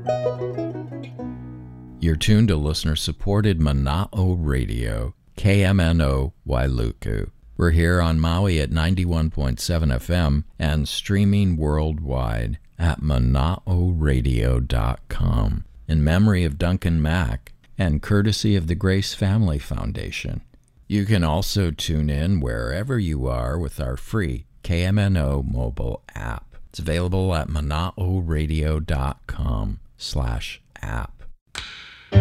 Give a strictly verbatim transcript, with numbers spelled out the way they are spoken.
You're tuned to listener-supported Mana'o Radio, K M N O Wailuku. We're here on Maui at ninety-one point seven F M and streaming worldwide at mana'o radio dot com in memory of Duncan Mack and courtesy of the Grace Family Foundation. You can also tune in wherever you are with our free K M N O mobile app. It's available at mana'o radio dot com slash app.